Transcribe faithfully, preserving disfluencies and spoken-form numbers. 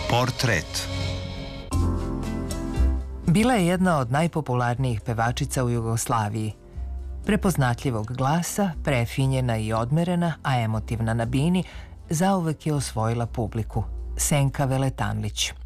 Portret. Bila je jedna od najpopularnijih pevačica u Jugoslaviji. Prepoznatljivog glasa, prefinjena i odmerena, a emotivna na bini, zauvek je osvojila publiku. Senka Veletanlić.